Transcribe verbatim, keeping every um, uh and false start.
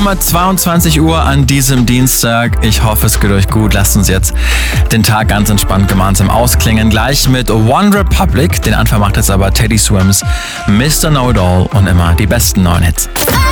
Nummer zweiundzwanzig Uhr an diesem Dienstag. Ich hoffe, es geht euch gut. Lasst uns jetzt den Tag ganz entspannt gemeinsam ausklingen. Gleich mit One Republic. Den Anfang macht jetzt aber Teddy Swims, Mister Know It All und immer die besten neuen Hits.